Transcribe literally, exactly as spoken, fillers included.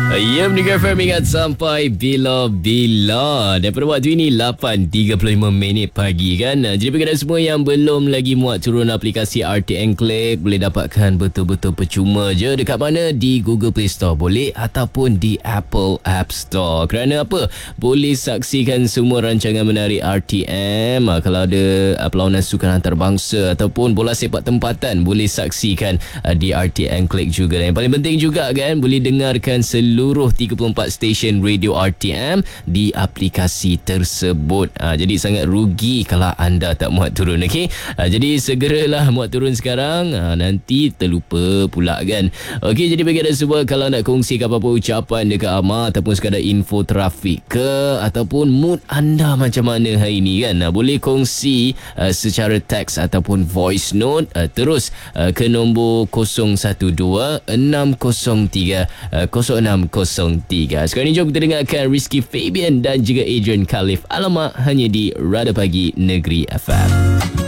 Ya, Mendengar F M ingat sampai bila-bila. Daripada waktu ini lapan tiga puluh lima minit pagi kan. Jadi bagi anda semua yang belum lagi muat turun aplikasi R T N Click, boleh dapatkan betul-betul percuma je. Dekat mana? Di Google Play Store boleh, ataupun di Apple App Store. Kerana apa? Boleh saksikan semua rancangan menarik R T M. Kalau ada perlawanan sukan antarabangsa ataupun bola sepak tempatan, boleh saksikan di R T N Click juga. Dan yang paling penting juga kan, boleh dengarkan seluruh tiga puluh empat stesen radio R T M di aplikasi tersebut. Ha, jadi sangat rugi kalau anda tak muat turun, okey? Ha, jadi segeralah muat turun sekarang. Ha, nanti terlupa pula kan. Okey, jadi bagi anda semua, kalau nak kongsikan apa-apa ucapan dekat Amar ataupun sekadar info trafik ke, ataupun mood anda macam mana hari ni kan, ha, boleh kongsi uh, secara teks ataupun voice note uh, terus uh, ke nombor kosong satu dua enam kosong tiga kosong enam kosong tiga. Sekarang ni jom kita dengarkan Rizky Fabian dan juga Adrian Khalif. Alamak, hanya di Radar Pagi Negeri F M.